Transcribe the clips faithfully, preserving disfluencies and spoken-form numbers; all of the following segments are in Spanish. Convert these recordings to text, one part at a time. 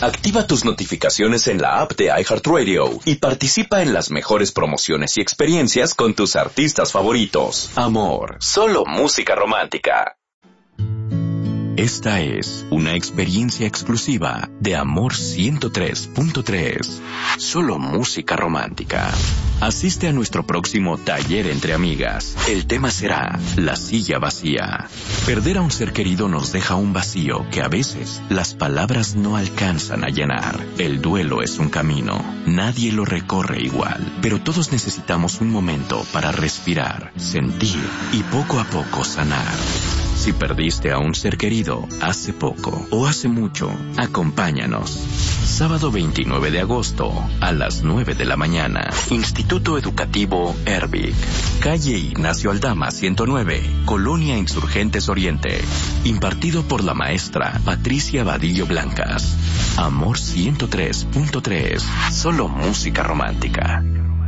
Activa tus notificaciones en la app de iHeartRadio y participa en las mejores promociones y experiencias con tus artistas favoritos. Amor, solo música romántica. Esta es una experiencia exclusiva de Amor ciento tres punto tres. Solo música romántica. Asiste a nuestro próximo taller entre amigas. El tema será la silla vacía. Perder a un ser querido nos deja un vacío que a veces las palabras no alcanzan a llenar. El duelo es un camino. Nadie lo recorre igual, pero todos necesitamos un momento para respirar, sentir y poco a poco sanar. Si perdiste a un ser querido hace poco o hace mucho, acompáñanos. Sábado veintinueve de agosto a las nueve de la mañana. Instituto Educativo Ervic. Calle Ignacio Aldama ciento nueve, Colonia Insurgentes Oriente. Impartido por la maestra Patricia Vadillo Blancas. Amor ciento tres punto tres. Solo música romántica.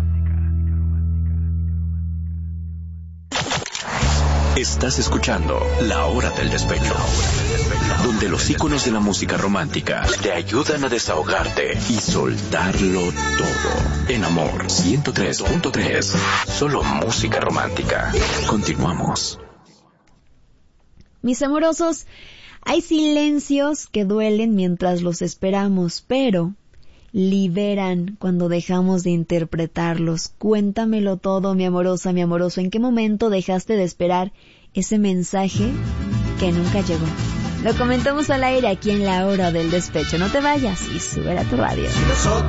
Estás escuchando La Hora del Despecho, donde los íconos de la música romántica te ayudan a desahogarte y soltarlo todo. En Amor ciento tres punto tres, solo música romántica. Continuamos. Mis amorosos, hay silencios que duelen mientras los esperamos, pero liberan cuando dejamos de interpretarlos. Cuéntamelo todo, mi amorosa, mi amoroso. ¿En qué momento dejaste de esperar ese mensaje que nunca llegó? Lo comentamos al aire aquí en La Hora del Despecho. No te vayas y sube a tu radio.